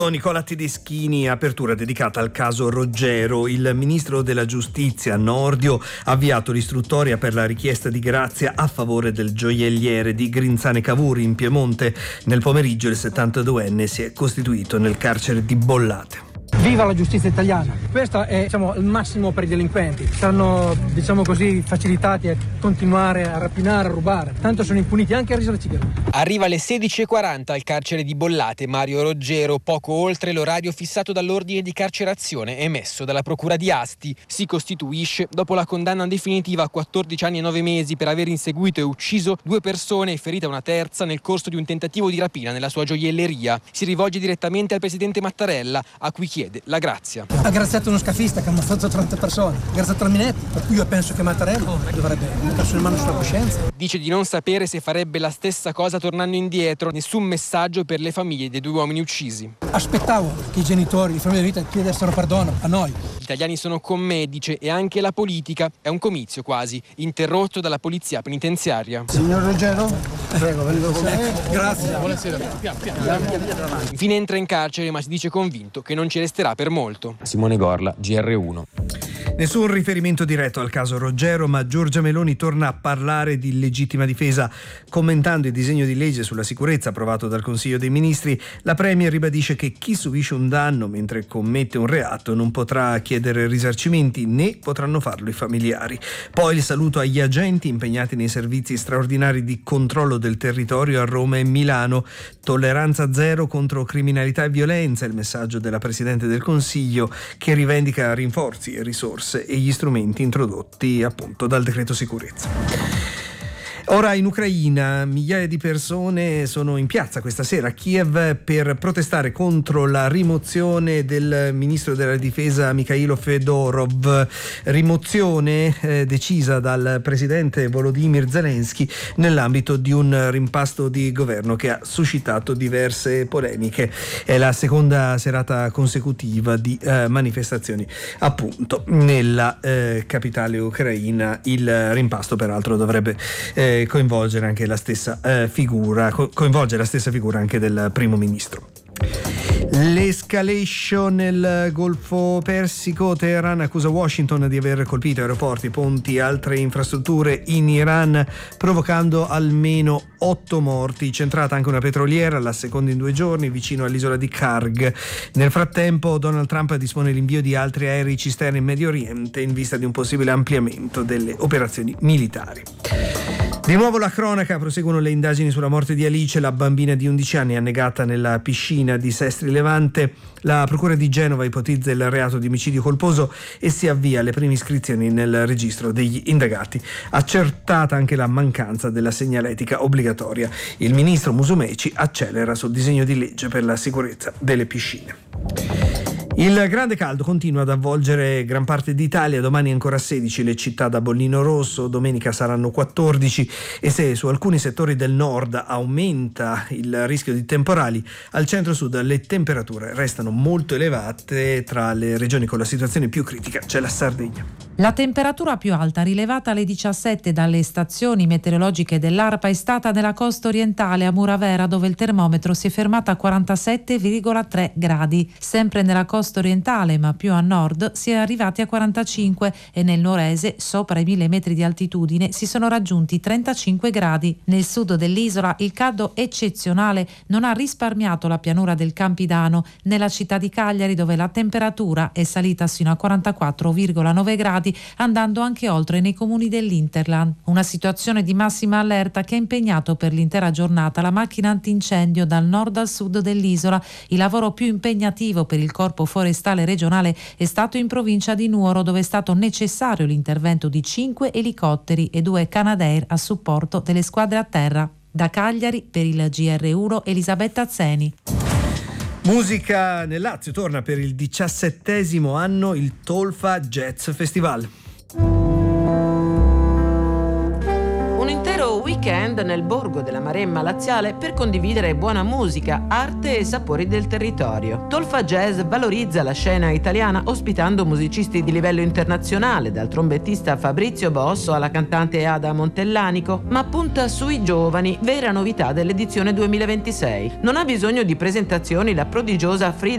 Nicola Tedeschini, apertura dedicata al caso Roggero. Il ministro della giustizia Nordio ha avviato l'istruttoria per la richiesta di grazia a favore del gioielliere di Grinzane Cavour in Piemonte. Nel pomeriggio il 72enne si è costituito nel carcere di Bollate. Viva la giustizia italiana! Questo è il massimo per i delinquenti. Saranno facilitati a continuare a rapinare, a rubare. Tanto sono impuniti anche a risarcire. Arriva alle 16:40 al carcere di Bollate Mario Roggero, poco oltre l'orario fissato dall'ordine di carcerazione emesso dalla procura di Asti. Si costituisce dopo la condanna definitiva a 14 anni e 9 mesi per aver inseguito e ucciso 2 persone e ferita una terza nel corso di un tentativo di rapina nella sua gioielleria. Si rivolge direttamente al presidente Mattarella, a cui chiede la grazia. Ha graziato uno scafista che ha ammazzato 30 persone, ha graziato il Minetti, per cui io penso che Mattarella dovrebbe mettersi le mani sulla coscienza. Dice di non sapere se farebbe la stessa cosa tornando indietro, nessun messaggio per le famiglie dei 2 uomini uccisi. Aspettavo che i genitori, le famiglie di vita chiedessero perdono a noi. Gli italiani sono con me, dice, e anche la politica. È un comizio quasi, interrotto dalla polizia penitenziaria. Signor Roggero, prego, vengo con me. Grazie. Buonasera. Infine entra in carcere, ma si dice convinto che non ci resterà per molto. Simone Gorla, GR1. Nessun riferimento diretto al caso Roggero, ma Giorgia Meloni torna a parlare di legittima difesa. Commentando il disegno di legge sulla sicurezza approvato dal Consiglio dei Ministri, la Premier ribadisce che chi subisce un danno mentre commette un reato non potrà chiedere risarcimenti, né potranno farlo i familiari. Poi il saluto agli agenti impegnati nei servizi straordinari di controllo del territorio a Roma e Milano. Tolleranza zero contro criminalità e violenza, il messaggio della Presidente del Consiglio, che rivendica rinforzi e risorse e gli strumenti introdotti appunto dal decreto sicurezza. Ora in Ucraina migliaia di persone sono in piazza questa sera a Kiev per protestare contro la rimozione del ministro della difesa Mikhailo Fedorov, rimozione decisa dal presidente Volodymyr Zelensky nell'ambito di un rimpasto di governo che ha suscitato diverse polemiche. È la seconda serata consecutiva di manifestazioni appunto nella capitale ucraina. Il rimpasto peraltro dovrebbe coinvolgere anche la stessa figura anche del primo ministro. L'escalation nel Golfo Persico. Teheran accusa Washington di aver colpito aeroporti, ponti e altre infrastrutture in Iran, provocando almeno 8 morti. Centrata anche una petroliera, la seconda in 2 giorni, vicino all'isola di Karg. Nel frattempo Donald Trump dispone l'invio di altri aerei cisterna in Medio Oriente in vista di un possibile ampliamento delle operazioni militari. Di nuovo la cronaca, proseguono le indagini sulla morte di Alice, la bambina di 11 anni annegata nella piscina di Sestri Levante. La procura di Genova ipotizza il reato di omicidio colposo e si avvia alle prime iscrizioni nel registro degli indagati. Accertata anche la mancanza della segnaletica obbligatoria. Il ministro Musumeci accelera sul disegno di legge per la sicurezza delle piscine. Il grande caldo continua ad avvolgere gran parte d'Italia, domani ancora 16 le città da bollino rosso, domenica saranno 14 e se su alcuni settori del nord aumenta il rischio di temporali, al centro-sud le temperature restano molto elevate. Tra le regioni con la situazione più critica c'è la Sardegna. La temperatura più alta rilevata alle 17 dalle stazioni meteorologiche dell'ARPA è stata nella costa orientale a Muravera, dove il termometro si è fermato a 47,3 gradi. Sempre nella costa orientale, ma più a nord, si è arrivati a 45 e nel Nuorese, sopra i 1000 metri di altitudine, si sono raggiunti 35 gradi. Nel sud dell'isola il caldo eccezionale non ha risparmiato la pianura del Campidano, nella città di Cagliari, dove la temperatura è salita sino a 44,9 gradi, andando anche oltre nei comuni dell'Interland. Una situazione di massima allerta che ha impegnato per l'intera giornata la macchina antincendio dal nord al sud dell'isola. Il lavoro più impegnativo per il corpo forestale regionale è stato in provincia di Nuoro, dove è stato necessario l'intervento di 5 elicotteri e 2 Canadair a supporto delle squadre a terra. Da Cagliari per il GR1 Elisabetta Zeni. Musica nel Lazio, torna per il 17° anno il Tolfa Jazz Festival. Un intero weekend nel borgo della Maremma laziale per condividere buona musica, arte e sapori del territorio. Tolfa Jazz valorizza la scena italiana ospitando musicisti di livello internazionale, dal trombettista Fabrizio Bosso alla cantante Ada Montellanico, ma punta sui giovani, vera novità dell'edizione 2026. Non ha bisogno di presentazioni la prodigiosa Frida